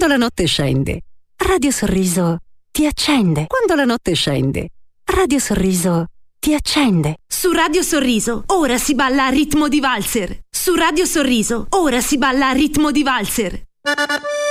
Quando la notte scende, Radio Sorriso ti accende. Quando la notte scende, Radio Sorriso ti accende. Su Radio Sorriso, ora si balla a ritmo di valzer. Su Radio Sorriso, ora si balla a ritmo di valzer.